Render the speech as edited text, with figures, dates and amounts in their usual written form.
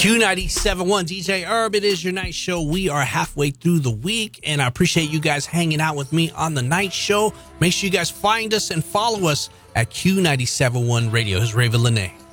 Q97.1 DJ Herb, it is your night show. We are halfway through the week, and I appreciate you guys hanging out with me on the night show. Make sure you guys find us and follow us at Q97.1 Radio. Here's Raven Lene.